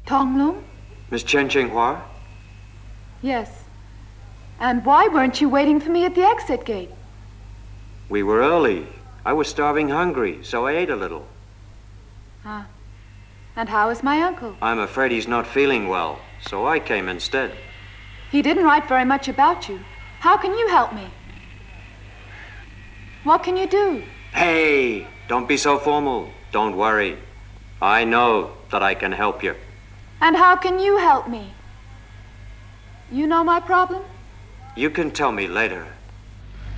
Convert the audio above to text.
Tong Lung? Miss Chen Qinghua? Yes. And why weren't you waiting for me at the exit gate? We were early. I was starving hungry, so I ate a little. Huh. And how is my uncle? I'm afraid he's not feeling well, so I came instead. He didn't write very much about you. How can you help me? What can you do? Hey, don't be so formal. Don't worry. I know that I can help you. And how can you help me? You know my problem? You can tell me later.